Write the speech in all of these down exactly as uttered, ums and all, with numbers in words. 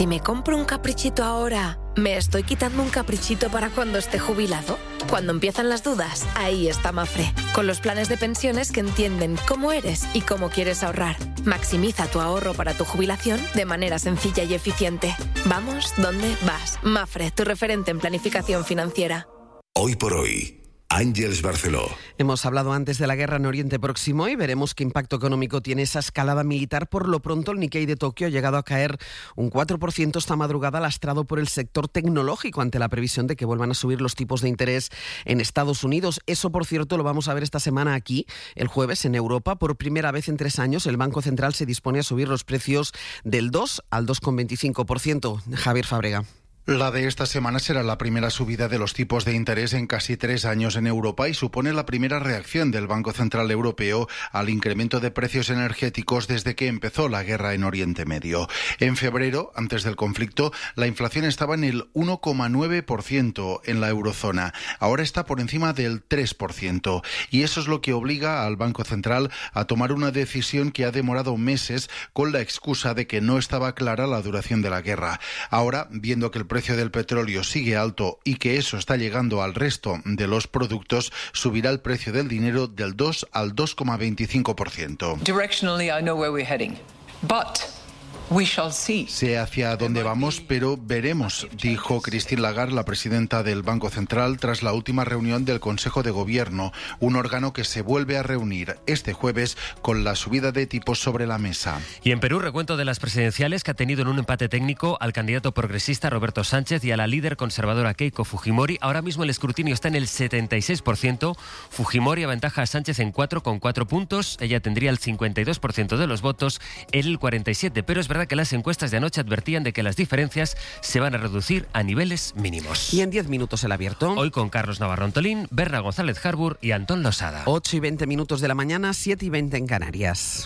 Si me compro un caprichito ahora, ¿me estoy quitando un caprichito para cuando esté jubilado? Cuando empiezan las dudas, ahí está Mapfre, con los planes de pensiones que entienden cómo eres y cómo quieres ahorrar. Maximiza tu ahorro para tu jubilación de manera sencilla y eficiente. Vamos, ¿dónde vas? Mapfre, tu referente en planificación financiera. Hoy por hoy, Ángeles Barceló. Hemos hablado antes de la guerra en Oriente Próximo y veremos qué impacto económico tiene esa escalada militar. Por lo pronto, el Nikkei de Tokio ha llegado a caer un cuatro por ciento esta madrugada, lastrado por el sector tecnológico ante la previsión de que vuelvan a subir los tipos de interés en Estados Unidos. Eso, por cierto, lo vamos a ver esta semana aquí, el jueves, en Europa. Por primera vez en tres años, el Banco Central se dispone a subir los precios del dos al dos coma veinticinco por ciento. Javier Fábrega. La de esta semana será la primera subida de los tipos de interés en casi tres años en Europa y supone la primera reacción del Banco Central Europeo al incremento de precios energéticos desde que empezó la guerra en Oriente Medio. En febrero, antes del conflicto, la inflación estaba en el uno coma nueve por ciento en la eurozona. Ahora está por encima del tres por ciento. Y eso es lo que obliga al Banco Central a tomar una decisión que ha demorado meses con la excusa de que no estaba clara la duración de la guerra. Ahora, viendo que el precio del petróleo sigue alto y que eso está llegando al resto de los productos, subirá el precio del dinero del dos al dos coma veinticinco por ciento. Directionally, I know where we're heading, but we shall see. Sé hacia dónde vamos, pero veremos, dijo Christine Lagarde, la presidenta del Banco Central, tras la última reunión del Consejo de Gobierno, un órgano que se vuelve a reunir este jueves con la subida de tipos sobre la mesa. Y en Perú, recuento de las presidenciales que ha tenido en un empate técnico al candidato progresista Roberto Sánchez y a la líder conservadora Keiko Fujimori. Ahora mismo el escrutinio está en el setenta y seis por ciento. Fujimori aventaja a Sánchez en cuatro coma cuatro puntos. Ella tendría el cincuenta y dos por ciento de los votos, él el cuarenta y siete por ciento. Pero es verdad que las encuestas de anoche advertían de que las diferencias se van a reducir a niveles mínimos. Y en diez minutos el abierto. Hoy con Carlos Navarro Antolín, Berra González Harbour y Antón Losada. ocho y veinte minutos de la mañana, siete y veinte en Canarias.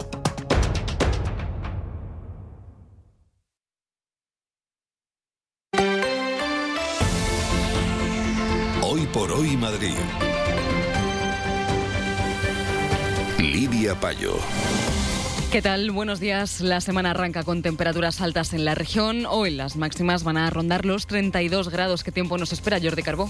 Hoy por hoy Madrid. Lidia Payo. ¿Qué tal? Buenos días. La semana arranca con temperaturas altas en la región. Hoy las máximas van a rondar los treinta y dos grados. ¿Qué tiempo nos espera, Jordi Carbó?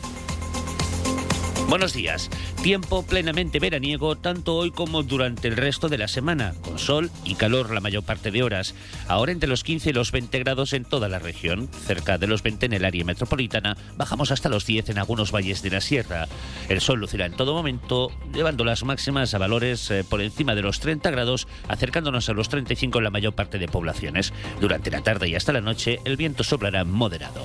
Buenos días. Tiempo plenamente veraniego tanto hoy como durante el resto de la semana, con sol y calor la mayor parte de horas. Ahora entre los quince y los veinte grados en toda la región, cerca de los veinte en el área metropolitana, bajamos hasta los diez en algunos valles de la sierra. El sol lucirá en todo momento, llevando las máximas a valores eh, por encima de los treinta grados, acercándonos a los treinta y cinco en la mayor parte de poblaciones. Durante la tarde y hasta la noche el viento soplará moderado.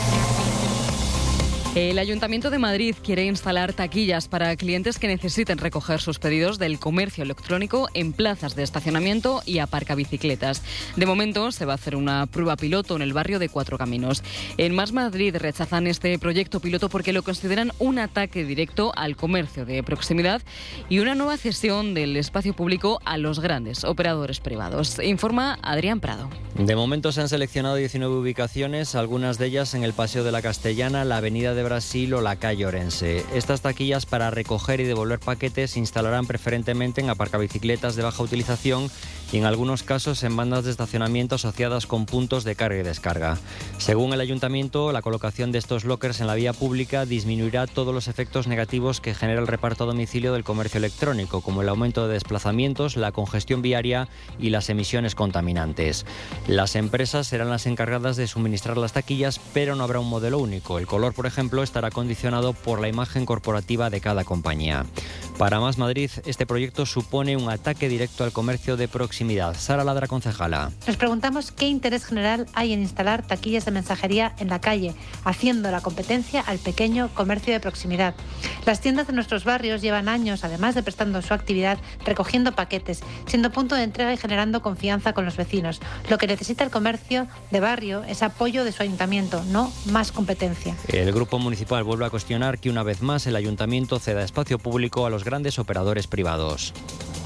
El Ayuntamiento de Madrid quiere instalar taquillas para clientes que necesiten recoger sus pedidos del comercio electrónico en plazas de estacionamiento y aparcabicicletas. De momento se va a hacer una prueba piloto en el barrio de Cuatro Caminos. En Más Madrid rechazan este proyecto piloto porque lo consideran un ataque directo al comercio de proximidad y una nueva cesión del espacio público a los grandes operadores privados. Informa Adrián Prado. De momento se han seleccionado diecinueve ubicaciones, algunas de ellas en el Paseo de la Castellana, la Avenida de Brasil o la calle Orense. Estas taquillas para recoger y devolver paquetes se instalarán preferentemente en aparcabicicletas de baja utilización y en algunos casos en bandas de estacionamiento asociadas con puntos de carga y descarga. Según el Ayuntamiento, la colocación de estos lockers en la vía pública disminuirá todos los efectos negativos que genera el reparto a domicilio del comercio electrónico, como el aumento de desplazamientos, la congestión viaria y las emisiones contaminantes. Las empresas serán las encargadas de suministrar las taquillas, pero no habrá un modelo único. El color, por ejemplo, estará condicionado por la imagen corporativa de cada compañía. Para Más Madrid, este proyecto supone un ataque directo al comercio de proximidad. Sara Ladra, concejala. Nos preguntamos qué interés general hay en instalar taquillas de mensajería en la calle, haciendo la competencia al pequeño comercio de proximidad. Las tiendas de nuestros barrios llevan años, además de prestando su actividad, recogiendo paquetes, siendo punto de entrega y generando confianza con los vecinos. Lo que necesita el comercio de barrio es apoyo de su ayuntamiento, no más competencia. El Grupo Municipal vuelve a cuestionar que una vez más el ayuntamiento ceda espacio público a los grandes operadores privados.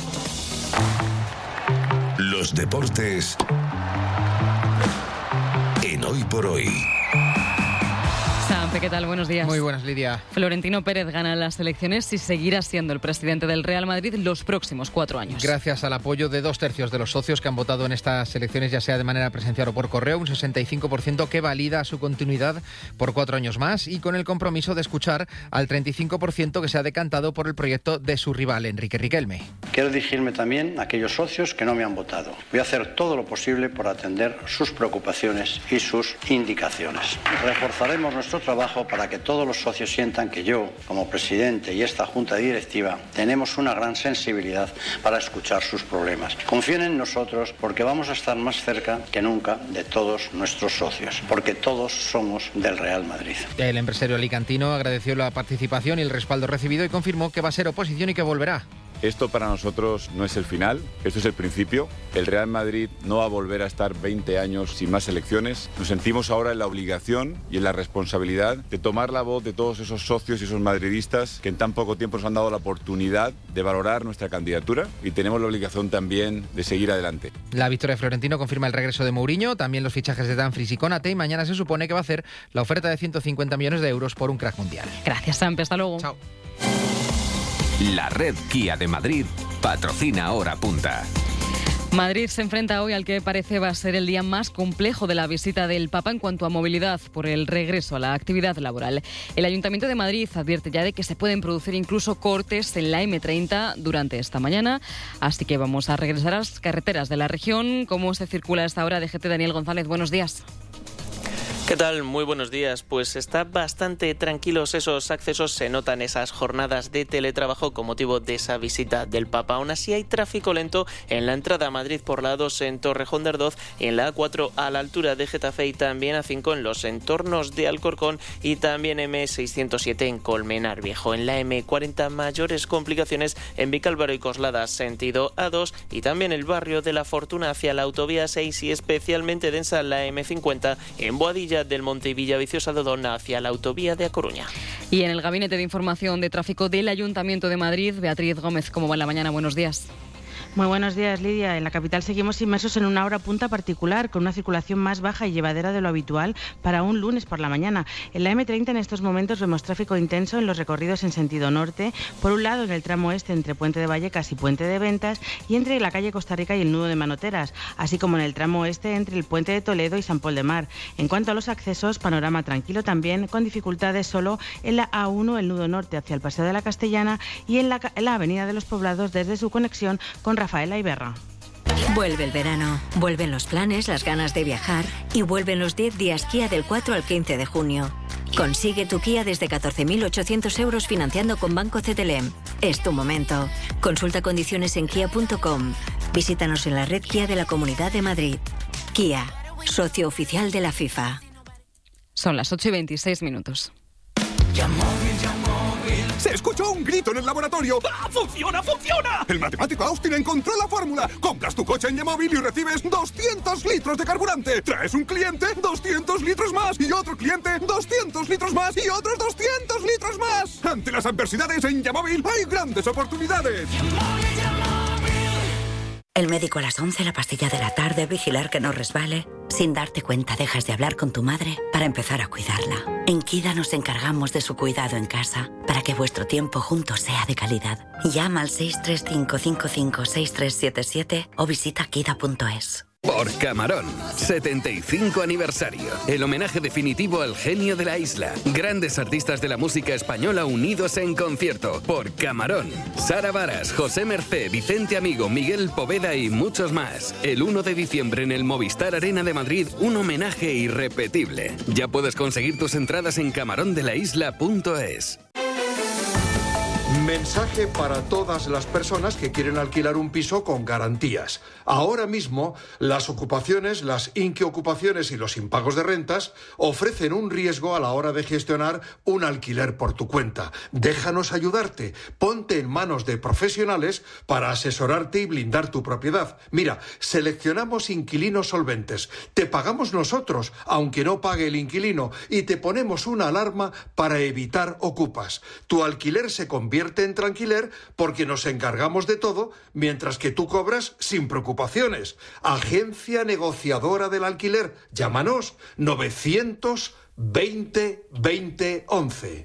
Los deportes en Hoy por Hoy. Ampe, ¿qué tal? Buenos días. Muy buenas, Lidia. Florentino Pérez gana las elecciones y seguirá siendo el presidente del Real Madrid los próximos cuatro años. Gracias al apoyo de dos tercios de los socios que han votado en estas elecciones, ya sea de manera presencial o por correo, un sesenta y cinco por ciento que valida su continuidad por cuatro años más, y con el compromiso de escuchar al treinta y cinco por ciento que se ha decantado por el proyecto de su rival, Enrique Riquelme. Quiero dirigirme también a aquellos socios que no me han votado. Voy a hacer todo lo posible por atender sus preocupaciones y sus indicaciones. Reforzaremos nuestro trabajo para que todos los socios sientan que yo, como presidente, y esta junta directiva tenemos una gran sensibilidad para escuchar sus problemas. Confíen en nosotros porque vamos a estar más cerca que nunca de todos nuestros socios, porque todos somos del Real Madrid. El empresario alicantino agradeció la participación y el respaldo recibido y confirmó que va a ser oposición y que volverá. Esto para nosotros no es el final, esto es el principio. El Real Madrid no va a volver a estar veinte años sin más elecciones. Nos sentimos ahora en la obligación y en la responsabilidad de tomar la voz de todos esos socios y esos madridistas que en tan poco tiempo nos han dado la oportunidad de valorar nuestra candidatura, y tenemos la obligación también de seguir adelante. La victoria de Florentino confirma el regreso de Mourinho, también los fichajes de Dumfries y Konate, y mañana se supone que va a hacer la oferta de ciento cincuenta millones de euros por un crack mundial. Gracias, Sampe. Hasta luego. Chao. La red Kia de Madrid patrocina Hora Punta. Madrid se enfrenta hoy al que parece va a ser el día más complejo de la visita del Papa en cuanto a movilidad por el regreso a la actividad laboral. El Ayuntamiento de Madrid advierte ya de que se pueden producir incluso cortes en la eme treinta durante esta mañana, así que vamos a regresar a las carreteras de la región. ¿Cómo se circula a esta hora? D G T Daniel González, buenos días. ¿Qué tal? Muy buenos días. Pues está bastante tranquilos esos accesos. Se notan esas jornadas de teletrabajo con motivo de esa visita del Papa. Aún así hay tráfico lento en la entrada a Madrid por la A dos en Torrejón de Ardoz, en la A cuatro a la altura de Getafe y también A cinco en los entornos de Alcorcón y también eme seiscientos siete en Colmenar Viejo. En la eme cuarenta mayores complicaciones en Vicálvaro y Coslada sentido A dos y también el barrio de la Fortuna hacia la autovía seis y especialmente densa la eme cincuenta en Boadilla del Monte y Villaviciosa de Odón hacia la autovía de A Coruña. Y en el Gabinete de Información de Tráfico del Ayuntamiento de Madrid, Beatriz Gómez, ¿cómo va en la mañana? Buenos días. Muy buenos días, Lidia. En la capital seguimos inmersos en una hora punta particular, con una circulación más baja y llevadera de lo habitual para un lunes por la mañana. En la eme treinta en estos momentos vemos tráfico intenso en los recorridos en sentido norte, por un lado en el tramo este entre Puente de Vallecas y Puente de Ventas y entre la calle Costa Rica y el nudo de Manoteras, así como en el tramo oeste entre el Puente de Toledo y San Pol de Mar. En cuanto a los accesos, panorama tranquilo también, con dificultades solo en la A uno, el nudo norte hacia el Paseo de la Castellana y en la, en la Avenida de los Poblados desde su conexión con Rafaela Iberra. Vuelve el verano, vuelven los planes, las ganas de viajar y vuelven los diez días Kia del cuatro al quince de junio. Consigue tu Kia desde catorce mil ochocientos euros financiando con Banco C T L M. Es tu momento. Consulta condiciones en kia punto com. Visítanos en la red Kia de la Comunidad de Madrid. Kia, socio oficial de la FIFA. Son las ocho y veintiséis minutos. Se escuchó un grito en el laboratorio. ¡Ah, funciona, funciona! El matemático Austin encontró la fórmula. Compras tu coche en Yamóvil y recibes doscientos litros de carburante. Traes un cliente, doscientos litros más. Y otro cliente, doscientos litros más. Y otros doscientos litros más. Ante las adversidades en Yamóvil hay grandes oportunidades. El médico a las once, la pastilla de la tarde, vigilar que no resbale. Sin darte cuenta dejas de hablar con tu madre para empezar a cuidarla. En Kida nos encargamos de su cuidado en casa para que vuestro tiempo juntos sea de calidad. Llama al seis tres cinco cinco cinco seis tres siete siete o visita kida punto es. Por Camarón, setenta y cinco aniversario. El homenaje definitivo al genio de la isla. Grandes artistas de la música española unidos en concierto. Por Camarón. Sara Varas, José Mercé, Vicente Amigo, Miguel Poveda y muchos más. El uno de diciembre en el Movistar Arena de Madrid, un homenaje irrepetible. Ya puedes conseguir tus entradas en camarón de la isla punto es. Mensaje para todas las personas que quieren alquilar un piso con garantías. Ahora mismo, las ocupaciones, las inquiocupaciones y los impagos de rentas ofrecen un riesgo a la hora de gestionar un alquiler por tu cuenta. Déjanos ayudarte. Ponte en manos de profesionales para asesorarte y blindar tu propiedad. Mira, seleccionamos inquilinos solventes. Te pagamos nosotros, aunque no pague el inquilino, y te ponemos una alarma para evitar ocupas. Tu alquiler se convierte en tranquiler porque nos encargamos de todo, mientras que tú cobras sin preocupaciones. Agencia negociadora del alquiler. Llámanos novecientos veinte veinte once.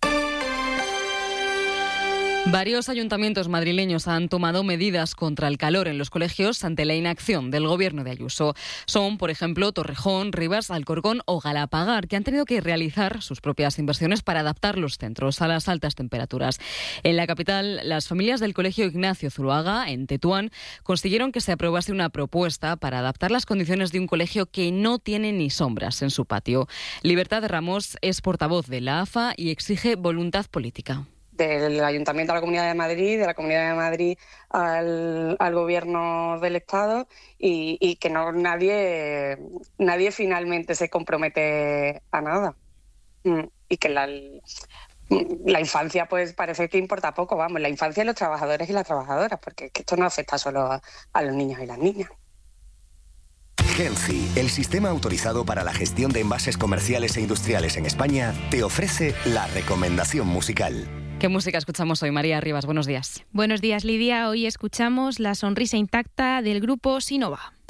Varios ayuntamientos madrileños han tomado medidas contra el calor en los colegios ante la inacción del gobierno de Ayuso. Son, por ejemplo, Torrejón, Rivas, Alcorcón o Galapagar, que han tenido que realizar sus propias inversiones para adaptar los centros a las altas temperaturas. En la capital, las familias del Colegio Ignacio Zuloaga, en Tetuán, consiguieron que se aprobase una propuesta para adaptar las condiciones de un colegio que no tiene ni sombras en su patio. Libertad Ramos es portavoz de la A F A y exige voluntad política. Del Ayuntamiento a la Comunidad de Madrid, de la Comunidad de Madrid al, al Gobierno del Estado y, y que no nadie nadie finalmente se compromete a nada. Y que la, la infancia pues parece que importa poco, vamos, la infancia y los trabajadores y las trabajadoras, porque que esto no afecta solo a, a los niños y las niñas. Genci, el sistema autorizado para la gestión de envases comerciales e industriales en España, te ofrece la recomendación musical. ¿Qué música escuchamos hoy, María Rivas? Buenos días. Buenos días, Lidia. Hoy escuchamos La sonrisa intacta del grupo Sinova.